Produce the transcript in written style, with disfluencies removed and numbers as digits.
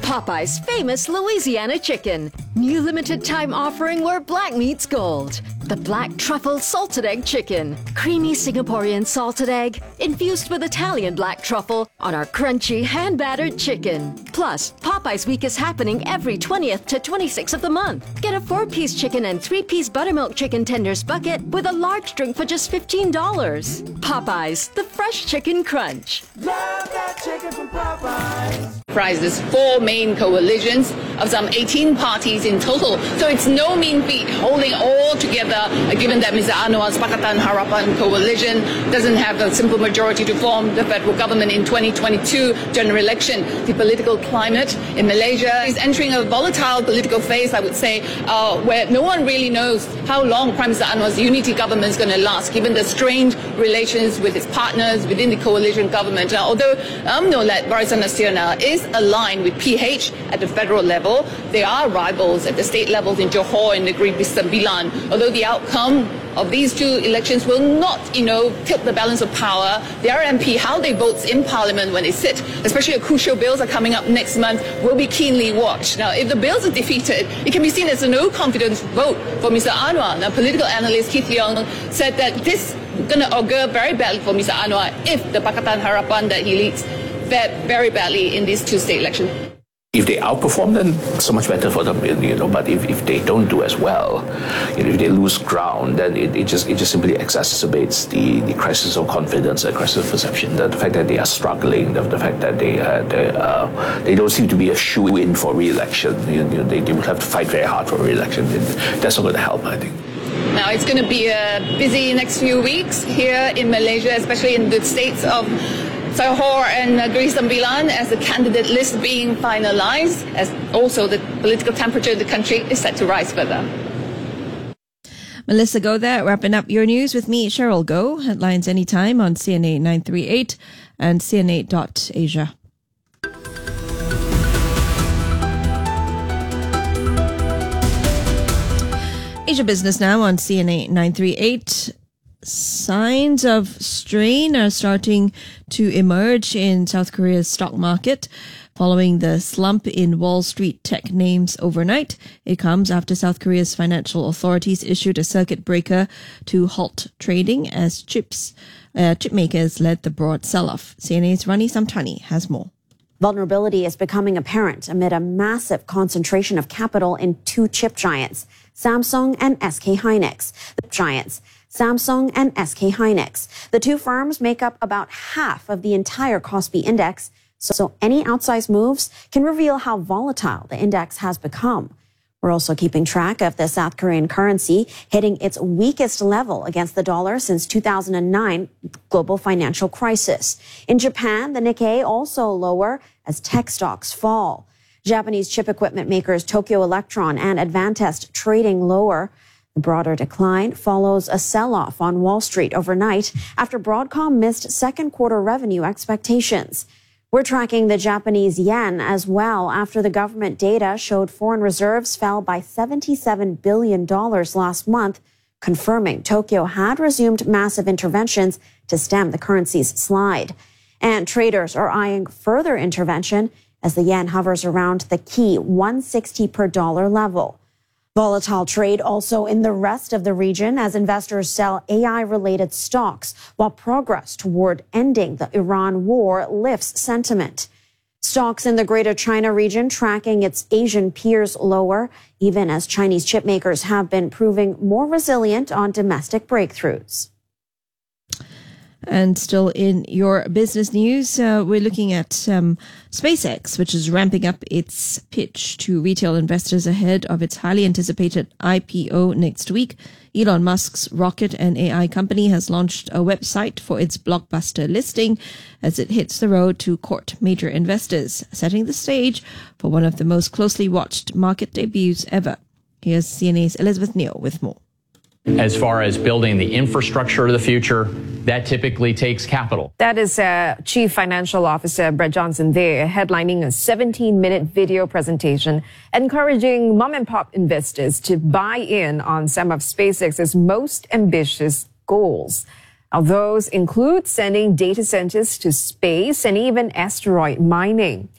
Popeye's famous Louisiana chicken. New limited time offering where black meets gold. The black truffle salted egg chicken. Creamy Singaporean salted egg infused with Italian black truffle on our crunchy hand-battered chicken. Plus, Popeye's Week is happening every 20th to 26th of the month. Get a 4-piece chicken and 3-piece buttermilk chicken tenders bucket with a large drink for just $15. Popeye's, the fresh chicken crunch. Love that chicken from Popeyes. There's 4 main coalitions of some 18 parties in total. So it's no mean feat holding all together, given that Mr. Anwar's Pakatan Harapan coalition doesn't have a simple majority to form the federal government in 2022 general election. The political climate in Malaysia is entering a volatile political phase, I would say, where no one really knows how long Prime Minister Anwar's unity government is going to last, given the strained relations with its partners within the coalition government. Although UMNO-led Barisan Nasional is aligned with PH at the federal level, they are rivals at the state levels in Johor and Negeri Sembilan. Although the outcome of these 2 elections will not, tilt the balance of power, their MP, how they vote in Parliament when they sit, especially the crucial bills are coming up next month, will be keenly watched. Now, if the bills are defeated, it can be seen as a no-confidence vote for Mr. Anwar. Now, political analyst Keith Leong said that this is going to augur very badly for Mr. Anwar if the Pakatan Harapan that he leads fared very badly in these 2 state elections. If they outperform, then so much better for them, But if they don't do as well, if they lose ground, then it just simply exacerbates the crisis of confidence, the crisis of perception. The fact that they are struggling, the fact that they don't seem to be a shoe-in for re-election. They will have to fight very hard for re-election. That's not going to help, I think. Now, it's going to be a busy next few weeks here in Malaysia, especially in the states of Johor and Negeri Sembilan, as the candidate list being finalized, as also the political temperature in the country is set to rise further. Melissa Go there, wrapping up your news with me, Cheryl Go. Headlines anytime on CNA 938 and CNA.Asia. Asia Business now on CNA 938. Signs of strain are starting to emerge in South Korea's stock market. Following the slump in Wall Street tech names overnight, it comes after South Korea's financial authorities issued a circuit breaker to halt trading as chip makers led the broad sell-off. CNA's Rani Samtani has more. Vulnerability is becoming apparent amid a massive concentration of capital in 2 chip giants, Samsung and SK Hynix. The giants, Samsung and SK Hynix. The 2 firms make up about half of the entire Kospi index, so any outsized moves can reveal how volatile the index has become. We're also keeping track of the South Korean currency hitting its weakest level against the dollar since 2009 global financial crisis. In Japan, the Nikkei also lower as tech stocks fall. Japanese chip equipment makers Tokyo Electron and Advantest trading lower. The broader decline follows a sell-off on Wall Street overnight after Broadcom missed second quarter revenue expectations. We're tracking the Japanese yen as well after the government data showed foreign reserves fell by $77 billion last month, confirming Tokyo had resumed massive interventions to stem the currency's slide. And traders are eyeing further intervention as the yen hovers around the key 160 per dollar level. Volatile trade also in the rest of the region as investors sell AI-related stocks, while progress toward ending the Iran war lifts sentiment. Stocks in the Greater China region tracking its Asian peers lower, even as Chinese chip makers have been proving more resilient on domestic breakthroughs. And still in your business news, we're looking at SpaceX, which is ramping up its pitch to retail investors ahead of its highly anticipated IPO next week. Elon Musk's rocket and AI company has launched a website for its blockbuster listing as it hits the road to court major investors, setting the stage for one of the most closely watched market debuts ever. Here's CNA's Elizabeth Neal with more. As far as building the infrastructure of the future, that typically takes capital. That is Chief Financial Officer Brett Johnson there, headlining a 17-minute video presentation encouraging mom-and-pop investors to buy in on some of SpaceX's most ambitious goals. Now, those include sending data centers to space and even asteroid mining.